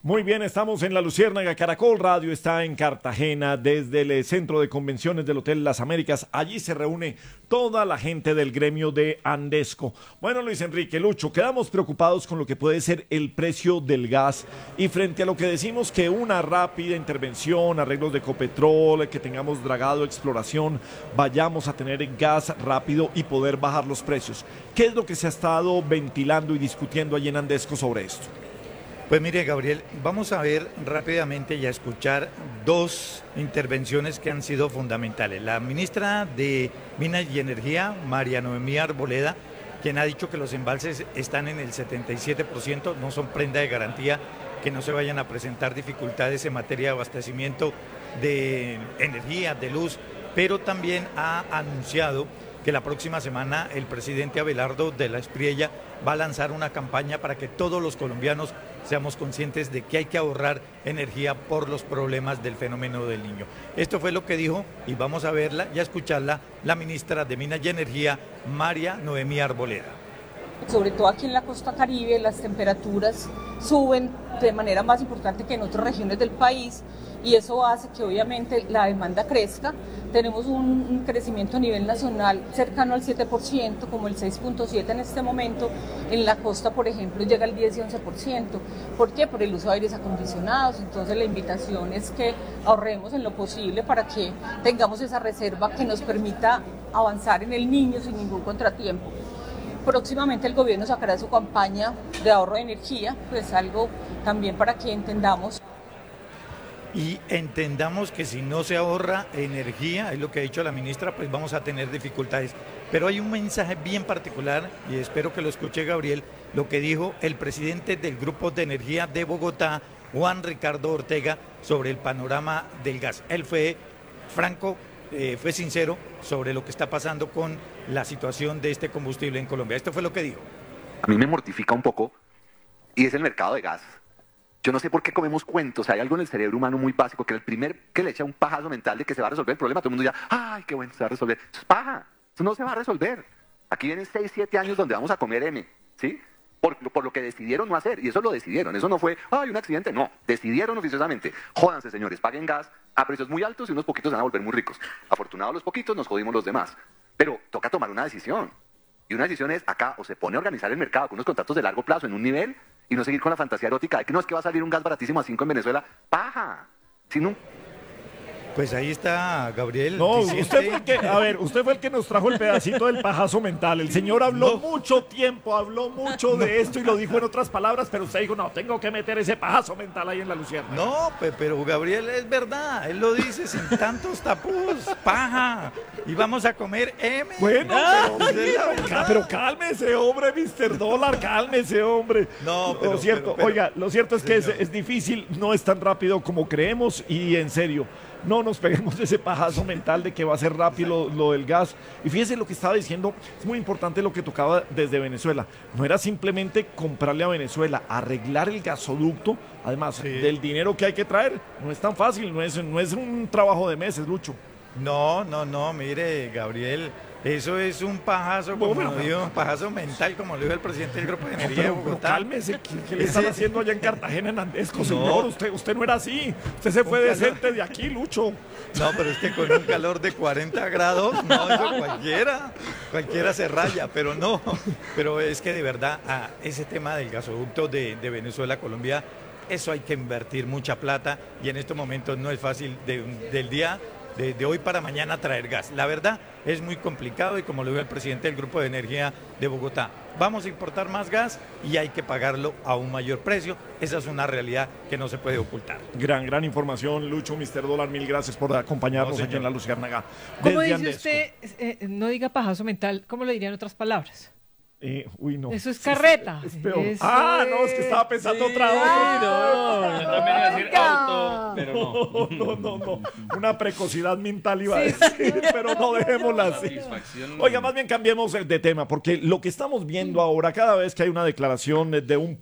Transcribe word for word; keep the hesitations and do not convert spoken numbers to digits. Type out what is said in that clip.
Muy bien, estamos en La Luciérnaga. Caracol Radio está en Cartagena desde el centro de convenciones del Hotel Las Américas. Allí se reúne toda la gente del gremio de Andesco. Bueno, Luis Enrique, Lucho, quedamos preocupados con lo que puede ser el precio del gas y frente a lo que decimos que una rápida intervención, arreglos de Ecopetrol, que tengamos dragado, exploración, vayamos a tener gas rápido y poder bajar los precios. ¿Qué es lo que se ha estado ventilando y discutiendo allí en Andesco sobre esto? Pues mire, Gabriel, vamos a ver rápidamente y a escuchar dos intervenciones que han sido fundamentales. La ministra de Minas y Energía, María Noemí Arboleda, quien ha dicho que los embalses están en el setenta y siete por ciento, no son prenda de garantía, que no se vayan a presentar dificultades en materia de abastecimiento de energía, de luz, pero también ha anunciado que la próxima semana el presidente Abelardo de la Espriella va a lanzar una campaña para que todos los colombianos seamos conscientes de que hay que ahorrar energía por los problemas del fenómeno del Niño. Esto fue lo que dijo, y vamos a verla y a escucharla, la ministra de Minas y Energía, María Noemí Arboleda. Sobre todo aquí en la costa caribe, las temperaturas suben de manera más importante que en otras regiones del país y eso hace que obviamente la demanda crezca. Tenemos un, un crecimiento a nivel nacional cercano al siete por ciento, como el seis punto siete por ciento en este momento. En la costa, por ejemplo, llega al diez y once por ciento. ¿Por qué? Por el uso de aires acondicionados. Entonces la invitación es que ahorremos en lo posible para que tengamos esa reserva que nos permita avanzar en el Niño sin ningún contratiempo. Próximamente el gobierno sacará su campaña de ahorro de energía, pues algo también para que entendamos. Y entendamos que si no se ahorra energía, es lo que ha dicho la ministra, pues vamos a tener dificultades. Pero hay un mensaje bien particular, y espero que lo escuche Gabriel, lo que dijo el presidente del Grupo de Energía de Bogotá, Juan Ricardo Ortega, sobre el panorama del gas. Él fue franco, eh, fue sincero sobre lo que está pasando con la situación de este combustible en Colombia. Esto fue lo que dijo. A mí me mortifica un poco, y es el mercado de gas. Yo no sé por qué comemos cuentos. Hay algo en el cerebro humano muy básico que el primer que le echa un pajazo mental de que se va a resolver el problema, todo el mundo ya, ay, qué bueno, se va a resolver. Eso es paja, eso no se va a resolver. Aquí vienen seis, siete años donde vamos a comer M, ¿sí? Por, por lo que decidieron no hacer, y eso lo decidieron. Eso no fue, ay, un accidente, no. Decidieron oficiosamente, jódanse señores, paguen gas a precios muy altos y unos poquitos se van a volver muy ricos. Afortunados los poquitos, nos jodimos los demás. Pero toca tomar una decisión. Y una decisión es, acá, o se pone a organizar el mercado con unos contratos de largo plazo en un nivel y no seguir con la fantasía erótica de que no es que va a salir un gas baratísimo a cinco en Venezuela. ¡Paja! Si no... Pues ahí está, Gabriel. No, usted fue el que, a ver, usted fue el que nos trajo el pedacito del pajazo mental. El señor habló no. mucho tiempo, habló mucho no. de esto y lo dijo en otras palabras, pero usted dijo, no, tengo que meter ese pajazo mental ahí en la Luciérnaga. No, pero Gabriel, es verdad, él lo dice sin tantos tapujos, paja, y vamos a comer M. Bueno, ah, pero, pero, pero cálmese, hombre, mister Dólar, cálmese, hombre. No, pero, lo cierto, pero, pero, oiga, lo cierto es que es, es difícil, no es tan rápido como creemos y en serio, no nos peguemos ese pajazo mental de que va a ser rápido lo, lo del gas. Y fíjese lo que estaba diciendo, es muy importante lo que tocaba desde Venezuela. No era simplemente comprarle a Venezuela, arreglar el gasoducto, además sí. del dinero que hay que traer. No es tan fácil, no es, no es un trabajo de meses, Lucho. No, no, no, mire, Gabriel, eso es un pajazo, como bueno, lo dijo, un pajazo mental, como lo dijo el presidente del Grupo de Energía de Bogotá. Cálmese, ¿qué, qué le están haciendo allá en Cartagena, en Andesco, señor? No. Usted, usted no era así, usted se fue decente de aquí, Lucho. No, pero es que con un calor de cuarenta grados, no, eso cualquiera, cualquiera se raya, pero no, pero es que de verdad, ah, ese tema del gasoducto de, de Venezuela a Colombia, eso hay que invertir mucha plata y en estos momentos no es fácil de, del día De, de hoy para mañana traer gas. La verdad es muy complicado y como lo dijo el presidente del Grupo de Energía de Bogotá, vamos a importar más gas y hay que pagarlo a un mayor precio. Esa es una realidad que no se puede ocultar. Gran, gran información, Lucho, mister Dólar, mil gracias por acompañarnos no, aquí en la Luciérnaga. ¿Cómo dice Andesco. usted, eh, no diga pajazo mental, cómo lo diría en otras palabras? Eh, uy, no. Eso es carreta. Es, es peor. Eso ah, no, es que estaba pensando sí, otra vez. No, yo también iba a decir auto, pero no. No, no, no. Una precocidad mental iba a decir, sí. pero no dejémosla así. Oiga, más bien cambiemos de tema, porque lo que estamos viendo ahora, cada vez que hay una declaración de un